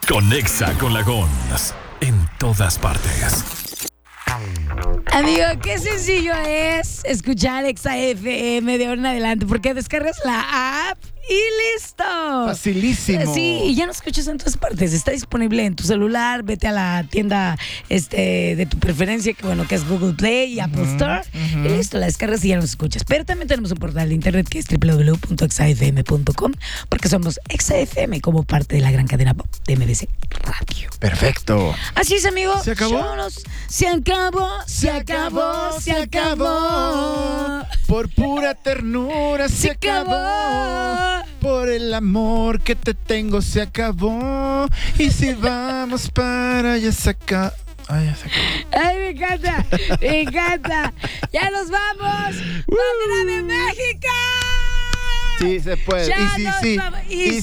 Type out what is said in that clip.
Conexa con la Gons en todas partes. Amigo, qué sencillo es escuchar Exa FM de ahora en adelante, porque descargas la app y listo. Facilísimo. Sí, y ya no escuchas en todas partes. Está disponible en tu celular. Vete a la tienda de tu preferencia, que es Google Play y Apple Store. Y listo, la descargas y ya nos escuchas. Pero también tenemos un portal de internet que es www.exafm.com, porque somos Exa FM como parte de la gran cadena pop de MBC Radio. Perfecto. Así es, amigo. ¿Se acabó? Vámonos. Se acabó, se acabó, se acabó. Por pura ternura se acabó. Por el amor que te tengo se acabó. Y si vamos para allá se acabó. Ay, ya se acabó. Ay, me encanta, me encanta. Ya nos vamos. ¡Bandera de México! Sí, se puede. Ya Y sí, nos sí. vamos. Y